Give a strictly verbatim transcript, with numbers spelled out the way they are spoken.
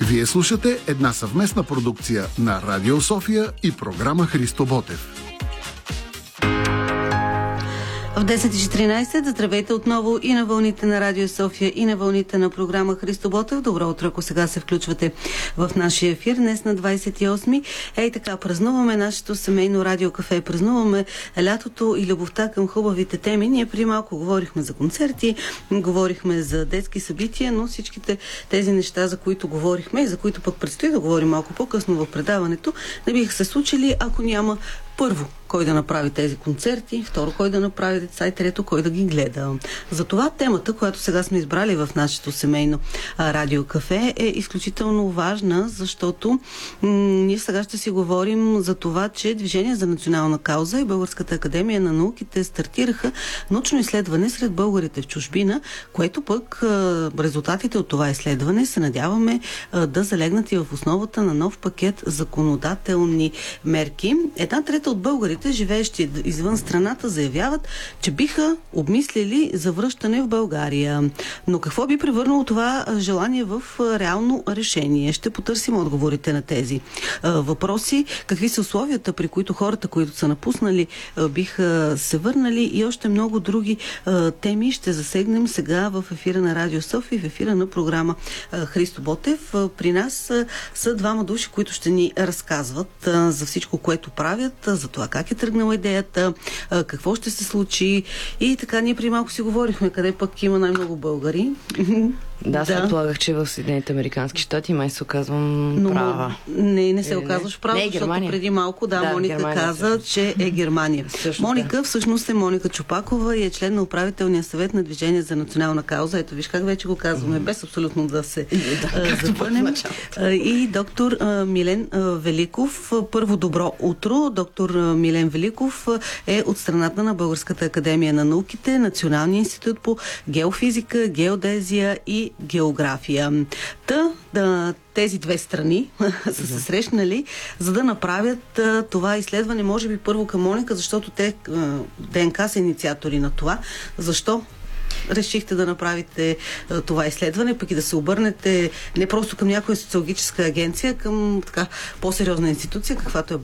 Вие слушате една съвместна продукция на Радио София и програма Христо Ботев. В десет и четиринайсет здравейте отново и на вълните на Радио София, и на вълните на програма Христо Ботев. Добро утро, ако сега се включвате в нашия ефир. Днес на двайсет и осми. Ей така, празнуваме нашето семейно радиокафе. Празнуваме лятото и любовта към хубавите теми. Ние преди малко говорихме за концерти, говорихме за детски събития, но всичките тези неща, за които говорихме и за които пък предстои да говорим малко по-късно в предаването, не биха се случили, ако няма първо кой да направи тези концерти, второ кой да направи деца и трето кой да ги гледа. Затова темата, която сега сме избрали в нашето семейно а, радиокафе, е изключително важна, защото м- ние сега ще си говорим за това, че Движение за национална кауза и Българската академия на науките стартираха научно изследване сред българите в чужбина, което пък а, резултатите от това изследване се надяваме а, да залегнат и в основата на нов пакет законодателни мерки. Една трета от българите, живеещи извън страната, заявяват, че биха обмислили завръщане в България. Но какво би превърнало това желание в реално решение? Ще потърсим отговорите на тези въпроси. Какви са условията, при които хората, които са напуснали, биха се върнали, и още много други теми ще засегнем сега в ефира на Радио София, в ефира на програма Христо Ботев. При нас са двама души, които ще ни разказват за всичко, което правят, за това как е тръгнала идеята, какво ще се случи, и така. Ние при малко си говорихме къде пък има най-много българи. Да, да. предполагах, че в Съединените американски щати май се оказвам Но, права. Не, не се Или оказваш права, не, защото Германия. преди малко да, да Моника Германия, каза, всъщност. че е Германия. Също, Моника да. всъщност е Моника Чупакова и е член на управителния съвет на Движение за национална кауза. Ето виж как вече го казваме, без абсолютно да се да, запънем. И доктор а, Милен а, Великов. Първо, добро утро. Доктор а, Милен Великов е от страната на Българската академия на науките, Националния институт по геофизика, геодезия и география. Та, да, тези две страни са се срещнали, за да направят а, това изследване, може би първо към Моника, защото те а, ДНК са инициатори на това. Защо решихте да направите а, това изследване, пък и да се обърнете не просто към някоя социологическа агенция, към така по-сериозна институция, каквато е